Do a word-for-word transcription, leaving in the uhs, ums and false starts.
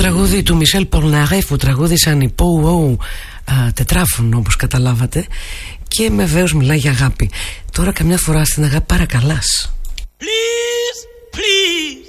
τραγούδι του Μισελ Πολναρέφ που τραγούδησαν οι Pow Wow, τετράφωνο όπως καταλάβατε, και με βέβαιος μιλάει για αγάπη. Τώρα καμιά φορά στην αγάπη παρακαλάς.